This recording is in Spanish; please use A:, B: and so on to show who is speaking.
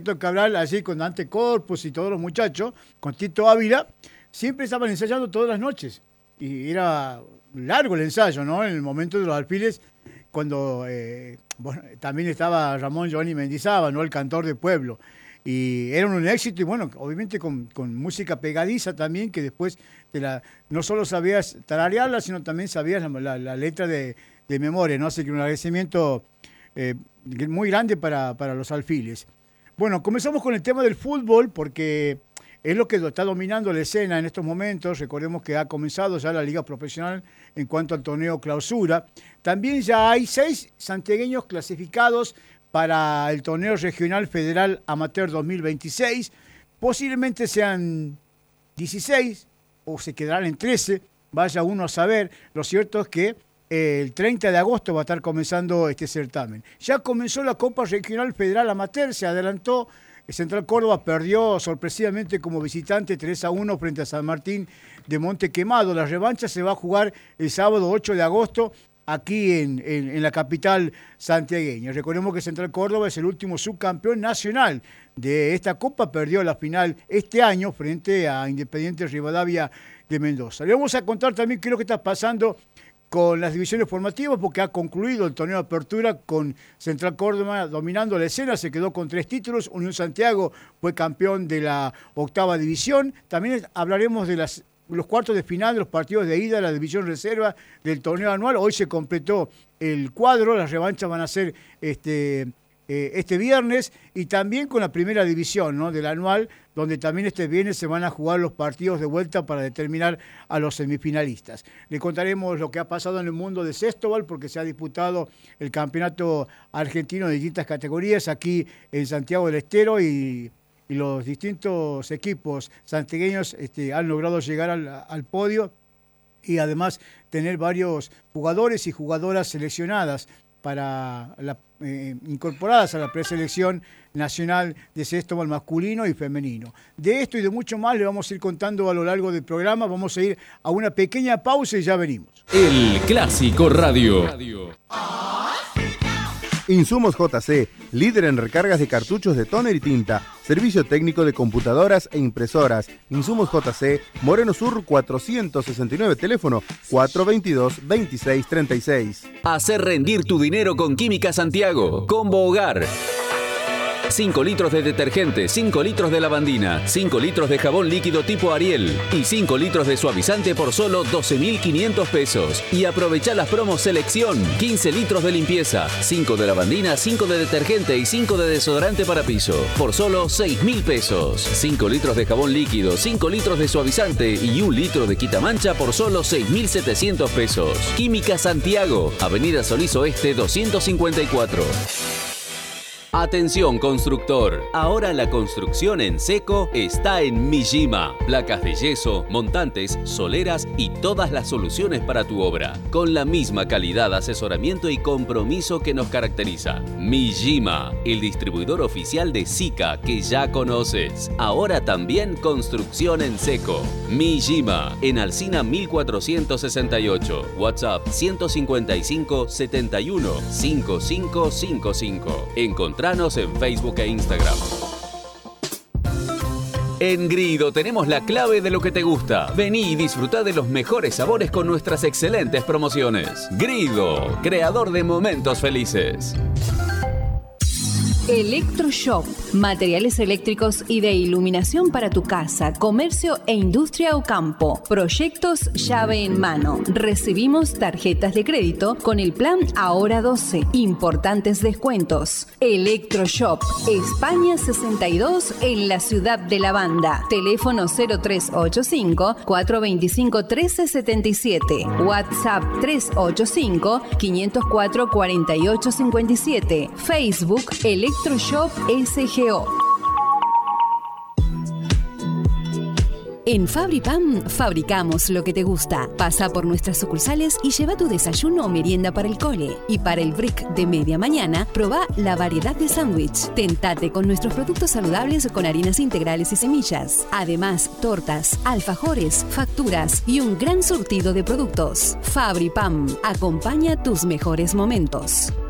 A: Roberto Cabral, allí con Dante Corpus y todos los muchachos, con Tito Ávila, siempre estaban ensayando todas las noches. Y era largo el ensayo, ¿no? En el momento de los alfiles, cuando también estaba Ramón Giovanni Mendizábal, ¿no? El cantor de pueblo. Y era un éxito, y bueno, obviamente con música pegadiza también, que después no solo sabías tararearla, sino también sabías la letra de memoria, ¿no? Así que un agradecimiento muy grande para los alfiles. Bueno, comenzamos con el tema del fútbol, porque es lo que está dominando la escena en estos momentos. Recordemos que ha comenzado ya la Liga Profesional en cuanto al torneo clausura. También ya hay 6 santiagueños clasificados para el torneo regional federal amateur 2026. Posiblemente sean 16 o se quedarán en 13, vaya uno a saber. Lo cierto es que el 30 de agosto va a estar comenzando este certamen. Ya comenzó la Copa Regional Federal Amateur, se adelantó. Central Córdoba perdió sorpresivamente como visitante 3-1 frente a San Martín de Monte Quemado. La revancha se va a jugar el sábado 8 de agosto aquí en la capital santiagueña. Recordemos que Central Córdoba es el último subcampeón nacional de esta Copa. Perdió la final este año frente a Independiente Rivadavia de Mendoza. Le vamos a contar también qué es lo que está pasando con las divisiones formativas, porque ha concluido el torneo de apertura con Central Córdoba dominando la escena. Se quedó con 3 títulos. Unión Santiago fue campeón de la 8ª división. También hablaremos de los cuartos de final de los partidos de ida de la división reserva del torneo anual. Hoy se completó el cuadro, las revanchas van a ser este viernes, y también con la primera división, ¿no?, del anual, donde también este viernes se van a jugar los partidos de vuelta para determinar a los semifinalistas. Le contaremos lo que ha pasado en el mundo de Sestobal, porque se ha disputado el campeonato argentino de distintas categorías aquí en Santiago del Estero, y los distintos equipos santiagueños han logrado llegar al podio, y además tener varios jugadores y jugadoras seleccionadas para incorporadas a la preselección nacional de Sestobal masculino y femenino. De esto y de mucho más le vamos a ir contando a lo largo del programa. Vamos a ir a una pequeña pausa y ya venimos.
B: El Clásico Radio.
C: Insumos JC, líder en recargas de cartuchos de tóner y tinta, servicio técnico de computadoras e impresoras. Insumos JC, Moreno Sur 469, teléfono 422-2636.
B: Hacer rendir tu dinero con Química Santiago, Combo Hogar. 5 litros de detergente, 5 litros de lavandina, 5 litros de jabón líquido tipo Ariel y 5 litros de suavizante por solo 12.500 pesos. Y aprovecha las promos selección: 15 litros de limpieza, 5 de lavandina, 5 de detergente y 5 de desodorante para piso por solo 6.000 pesos. 5 litros de jabón líquido, 5 litros de suavizante y 1 litro de quitamancha por solo 6.700 pesos. Química Santiago, Avenida Solís Oeste 254. Atención constructor, ahora la construcción en seco está en Mijima. Placas de yeso, montantes, soleras y todas las soluciones para tu obra, con la misma calidad, asesoramiento y compromiso que nos caracteriza. Mijima, el distribuidor oficial de Sika que ya conoces. Ahora también construcción en seco. Mijima, en Alsina 1468, WhatsApp 155 71 5555. Encontranos en Facebook e Instagram. En Grido tenemos la clave de lo que te gusta. Vení y disfruta de los mejores sabores con nuestras excelentes promociones. Grido, creador de momentos felices.
D: Electroshop, materiales eléctricos y de iluminación para tu casa, comercio e industria o campo. Proyectos llave en mano. Recibimos tarjetas de crédito con el plan Ahora 12. Importantes descuentos. Electroshop, España 62 en la ciudad de La Banda. Teléfono 0385-425-1377. WhatsApp 385-504-4857. Facebook Electroshop SGO. En FabriPam fabricamos lo que te gusta. Pasa por nuestras sucursales y lleva tu desayuno o merienda para el cole. Y para el break de media mañana, probá la variedad de sándwich. Tentate con nuestros productos saludables con harinas integrales y semillas. Además, tortas, alfajores, facturas y un gran surtido de productos. FabriPam acompaña tus mejores momentos.